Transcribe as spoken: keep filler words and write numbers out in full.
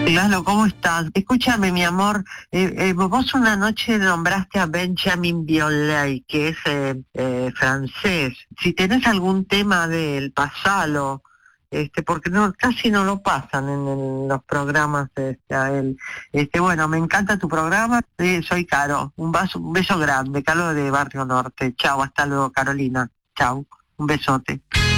Lalo, ¿cómo estás? Escúchame, mi amor, eh, eh, vos una noche nombraste a Benjamin Biolay, que es eh, eh, francés. Si tenés algún tema de él, pasalo, este, porque no, casi no lo pasan en, en los programas este, a él. Este, bueno, me encanta tu programa, eh, soy Caro, un, vaso, un beso grande, Caro de Barrio Norte. Chao, hasta luego, Carolina. Chao, un besote.